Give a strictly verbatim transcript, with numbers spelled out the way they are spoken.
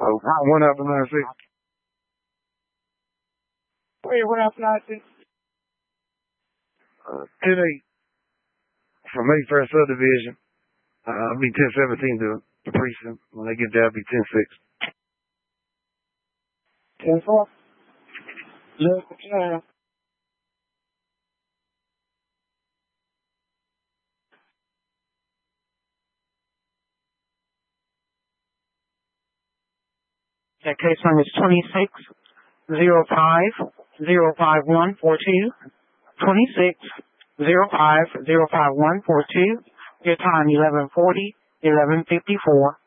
Oh, one after nine six. Wait, what after nine six? Uh, ten eight. From Mayfair subdivision. Uh, I'll be ten seventeen to the precinct. When they get there, I'll be ten six. ten four. Look, uh, That case number is twenty-six zero five zero five one four two. twenty-six zero five zero five one four two. Your time eleven forty, eleven fifty-four.